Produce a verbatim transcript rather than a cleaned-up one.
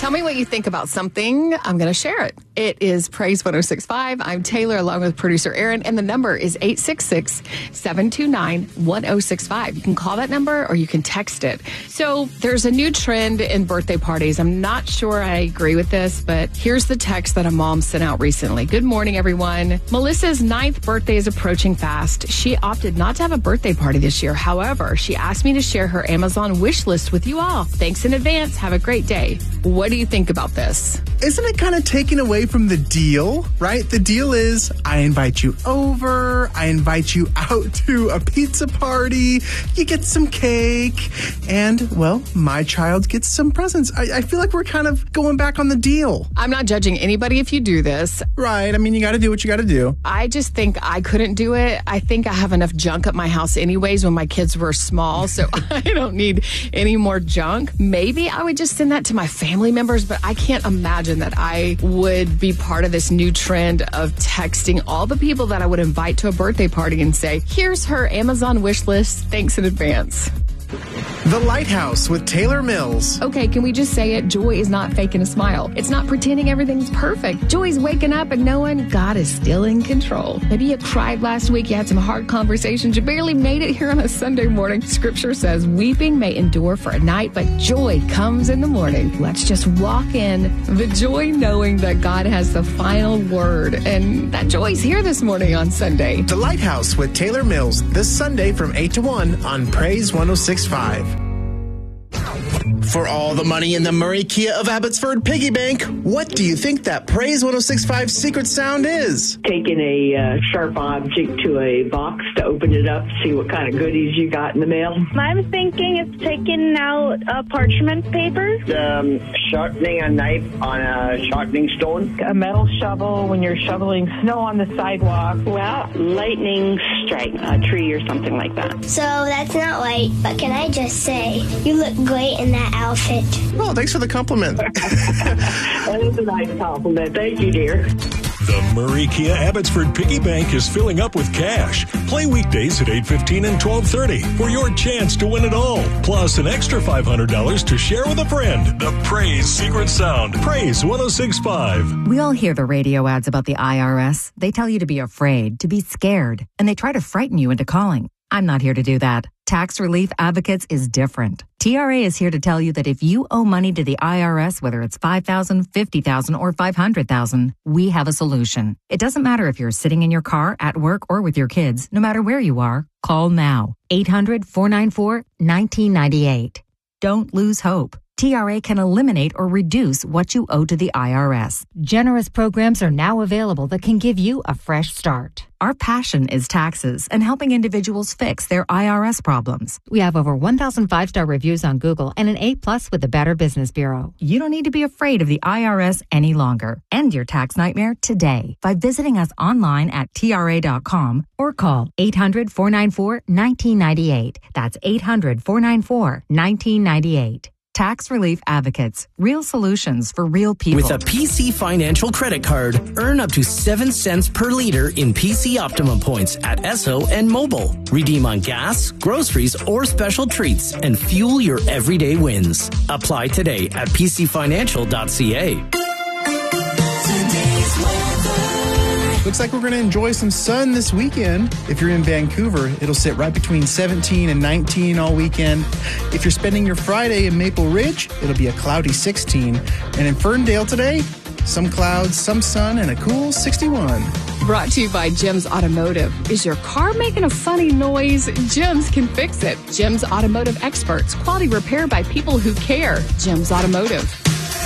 Tell me what you think about something. I'm going to share it. It is Praise one oh six point five. I'm Taylor along with producer Aaron, and the number is eight six six, seven two nine, one oh six five. You can call that number or you can text it. So there's a new trend in birthday parties. I'm not sure I agree with this, but here's the text that a mom sent out recently. Good morning, everyone. Melissa's ninth birthday is approaching fast. She opted not to have a birthday party this year. However, she asked me to share her Amazon wish list with you all. Thanks in advance. Have a great day. What do you think about this? Isn't it kind of taken away from the deal, right? The deal is I invite you over, I invite you out to a pizza party, you get some cake, and, well, my child gets some presents. I, I feel like we're kind of going back on the deal. I'm not judging anybody if you do this. Right. I mean, you got to do what you got to do. I just think I couldn't do it. I think I have enough junk at my house anyways when my kids were small, so I don't need any more junk. Maybe I would just send that to my family members, but I can't imagine that I would be part of this new trend of texting all the people that I would invite to a birthday party and say, here's her Amazon wish list. Thanks in advance. The Lighthouse with Taylor Mills. Okay, can we just say it? Joy is not faking a smile. It's not pretending everything's perfect. Joy's waking up and knowing God is still in control. Maybe you cried last week, you had some hard conversations, you barely made it here on a Sunday morning. Scripture says, weeping may endure for a night, but joy comes in the morning. Let's just walk in the joy knowing that God has the final word, and that joy's here this morning on Sunday. The Lighthouse with Taylor Mills, this Sunday from eight to one on Praise one oh six point five. For all the money in the Murray Kia of Abbotsford piggy bank, what do you think that Praise one oh six point five secret sound is? Taking a uh, sharp object to a box to open it up, see what kind of goodies you got in the mail. I'm thinking it's taking out uh, parchment paper. Um, sharpening a knife on a sharpening stone. A metal shovel when you're shoveling snow on the sidewalk. Well, lightning strike a tree or something like that. So that's not light, but can I just say, you look great in that outfit. Oh, thanks for the compliment. That is a nice compliment. Thank you, dear. The Murray Kia Abbotsford Piggy Bank is filling up with cash. Play weekdays at eight fifteen and twelve thirty for your chance to win it all. Plus an extra five hundred dollars to share with a friend. The Praise Secret Sound. Praise one oh six point five. We all hear the radio ads about the I R S. They tell you to be afraid, to be scared, and they try to frighten you into calling. I'm not here to do that. Tax Relief Advocates is different. T R A is here to tell you that if you owe money to the I R S, whether it's five thousand dollars, fifty thousand dollars, or five hundred thousand dollars, we have a solution. It doesn't matter if you're sitting in your car, at work, or with your kids. No matter where you are, call now. eight hundred, four nine four, one nine nine eight. Don't lose hope. T R A can eliminate or reduce what you owe to the I R S. Generous programs are now available that can give you a fresh start. Our passion is taxes and helping individuals fix their I R S problems. We have over one thousand five-star reviews on Google and an A plus with the Better Business Bureau. You don't need to be afraid of the I R S any longer. End your tax nightmare today by visiting us online at T R A dot com or call eight hundred, four nine four, one nine nine eight. That's eight hundred, four nine four, one nine nine eight. Tax Relief Advocates. Real solutions for real people. With a P C Financial credit card, earn up to seven cents per liter in P C Optimum points at Esso and Mobile. Redeem on gas, groceries, or special treats and fuel your everyday wins. Apply today at p c financial dot c a. Looks like we're going to enjoy some sun this weekend. If you're in Vancouver, it'll sit right between seventeen and nineteen all weekend. If you're spending your Friday in Maple Ridge, it'll be a cloudy sixteen. And in Ferndale today, some clouds, some sun, and a cool sixty-one. Brought to you by Jim's Automotive. Is your car making a funny noise? Jim's can fix it. Jim's Automotive experts. Quality repair by people who care. Jim's Automotive.